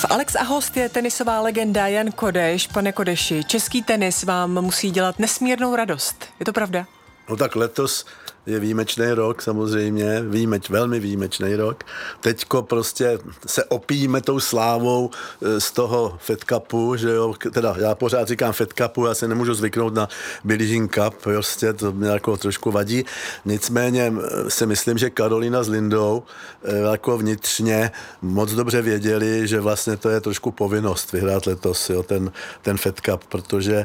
Alex a host je tenisová legenda Jan Kodeš. Pane Kodeši, český tenis vám musí dělat nesmírnou radost. Je to pravda? No tak letos je výjimečný rok samozřejmě, velmi výjimečný rok. Teďko prostě se opijíme tou slávou z toho Fed Cupu, že jo, teda já pořád říkám Fed Cupu, já se nemůžu zvyknout na Billie Jean Cup, prostě to mě jako trošku vadí. Nicméně si myslím, že Karolina s Lindou jako vnitřně moc dobře věděli, že vlastně to je trošku povinnost vyhrát letos, jo, ten Fed Cup, protože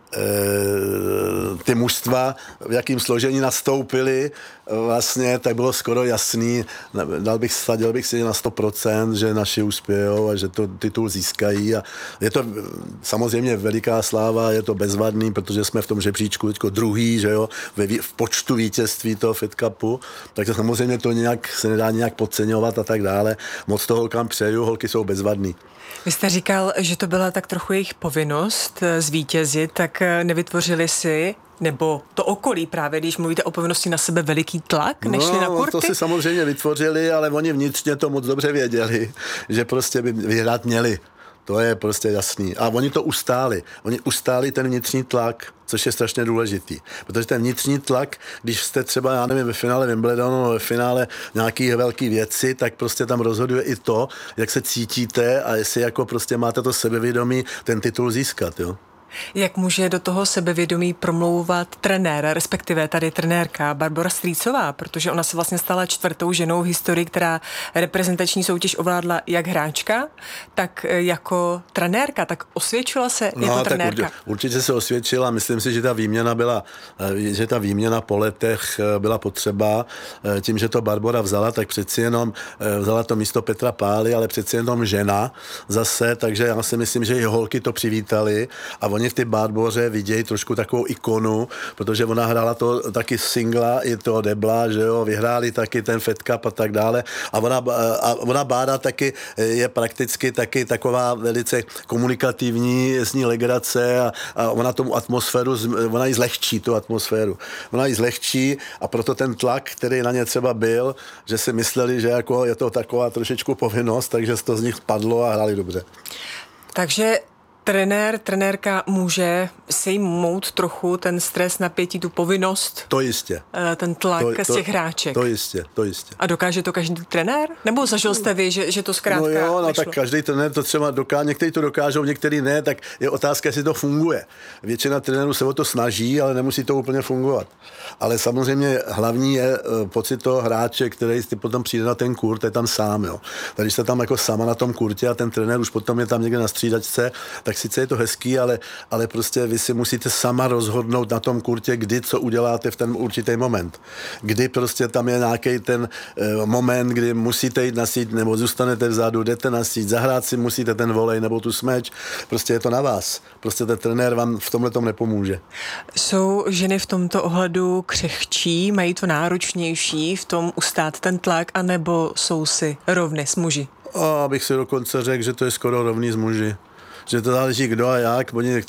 ty mužstva, v jakým složení nastoupili, vlastně tak bylo skoro jasný, vsadil bych si na 100%, že naši uspějou a že to titul získají a je to samozřejmě veliká sláva, je to bezvadný, protože jsme v tom žebříčku teďko druhý, že jo, v počtu vítězství toho Fed Cupu, takže samozřejmě to nějak se nedá nějak podceňovat a tak dále. Moc to holkám přeju, holky jsou bezvadný. Vy jste říkal, že to byla tak trochu jejich povinnost zvítězit, tak nevytvořili si, nebo to okolí právě, když mluvíte o povinnosti na sebe, veliký tlak, nešli na kurty? To si samozřejmě vytvořili, ale oni vnitřně to moc dobře věděli, že prostě by vyhrát měli. To je prostě jasný. A oni to ustáli. Oni ustáli ten vnitřní tlak, což je strašně důležitý. Protože ten vnitřní tlak, když jste třeba, já nevím, ve finále Wimbledonu, ve finále nějaký velký věci, tak prostě tam rozhoduje i to, jak se cítíte a jestli jako prostě máte to sebevědomí ten titul získat, jo. Jak může do toho sebevědomí promlouvat trenér, respektive tady trenérka Barbora Strýcová, protože ona se vlastně stala 4. ženou v historii, která reprezentační soutěž ovládla jak hráčka, tak jako trenérka, tak osvědčila se jako trenérka. Tak určitě se osvědčila, myslím si, že ta výměna po letech byla potřeba, tím, že to Barbora vzala, tak přeci jenom vzala to místo Petra Pály, ale přeci jenom žena zase, takže já si myslím, že i holky to přivítali a oni v té Barboře vidějí trošku takovou ikonu, protože ona hrála to taky singla, i toho debla, že jo, vyhráli taky ten Fed Cup a tak dále. A ona Bára taky je prakticky taky taková velice komunikativní, s ní legrace a ona tomu atmosféru, ona jí zlehčí tu atmosféru. Ona jí zlehčí a proto ten tlak, který na ně třeba byl, že si mysleli, že jako je to taková trošičku povinnost, takže to z nich spadlo a hráli dobře. Takže trenérka může sejmout trochu ten stres, napětí, tu povinnost? To jistě. Ten tlak z těch hráček? To jistě. A dokáže to každý trenér? Nebo zažil jste vy, že to zkrátka nešlo? Tak každý trenér to třeba dokáže, někteří to dokážou, někteří ne, tak je otázka, jestli to funguje. Většina trenérů se o to snaží, ale nemusí to úplně fungovat. Ale samozřejmě hlavní je pocit toho hráče, který potom přijde na ten kurt, je tam sám, jo. Tady jste tam jako sama na tom kurtě a ten trenér už potom je tam někde na střídačce, tak sice je to hezký, ale prostě vy si musíte sama rozhodnout na tom kurtě, kdy co uděláte v ten určitý moment. Kdy prostě tam je nějaký ten moment, kdy musíte jít na síť, nebo zůstanete vzadu, jdete na síť, zahrát si musíte ten volej nebo tu smeč. Prostě je to na vás. Prostě ten trenér vám v tomhle tom nepomůže. Jsou ženy v tomto ohledu křehčí, mají to náročnější v tom ustát ten tlak, anebo jsou si rovny s muži? Abych si dokonce řekl, že to je skoro rovný s muži. Že to záleží kdo a jak, oni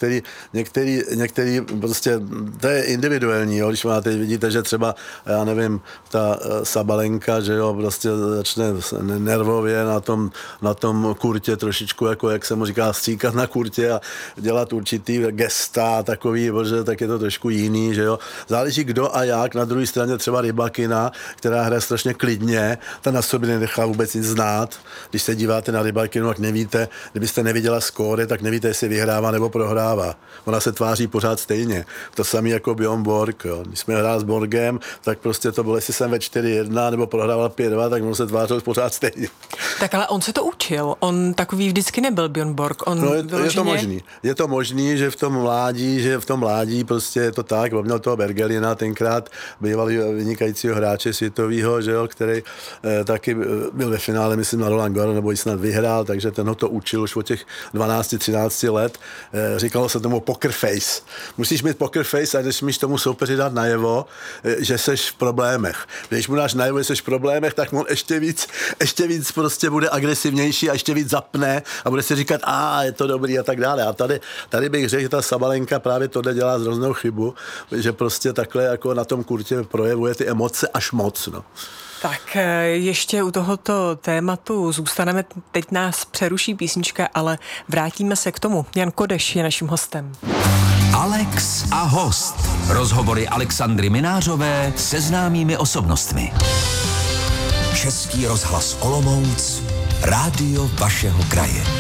některý prostě, to je individuální, jo, když máte, vidíte, že třeba, já nevím, ta Sabalenka, že jo, prostě začne nervově na tom kurtě trošičku, jako jak se mu říká, stříkat na kurtě a dělat určitý gesta takový, protože tak je to trošku jiný, že jo. Záleží kdo a jak, na druhé straně třeba Rybakina, která hraje strašně klidně, ta na sobě nenechá vůbec nic znát. Když se díváte na Rybakinu, tak nevíte, kdybyste neviděla skóre, tak nevíte, jestli vyhrává nebo prohrává. Ona se tváří pořád stejně. To samé jako Bjorn Borg. Jo. Když jsme hráli s Borgem, tak prostě to bylo, jestli jsem ve 4-1 nebo prohrával 5-2, tak on se tvářil pořád stejně. Tak ale on se to učil. On takový vždycky nebyl Bjorn Borg. Je to možný. Je to možný, že v tom mládí prostě je to tak. On měl toho Bergelina tenkrát, bývalý vynikajícího hráče světovýho, že jo, který taky byl ve finále, myslím, na Roland Garros, nebo ji snad vyhrál, takže ten ho to učil už od těch 12-13 let. Říkalo se tomu poker face. Musíš mít poker face a když můžeš tomu soupeři dát najevo, že seš v problémech. Když mu dáš najevo, že seš v problémech, tak on ještě víc prostě bude agresivnější a ještě víc zapne a bude si říkat, je to dobrý a tak dále. A tady bych řekl, že ta Sabalenka právě tohle dělá hroznou chybu, že prostě takhle jako na tom kurtě projevuje ty emoce až moc. No. Tak ještě u tohoto tématu zůstaneme, teď nás přeruší písnička, ale vrátíme se k tomu. Jan Kodeš je naším hostem. Alex a host. Rozhovory Alexandry Minářové se známými osobnostmi. Český rozhlas Olomouc, rádio vašeho kraje.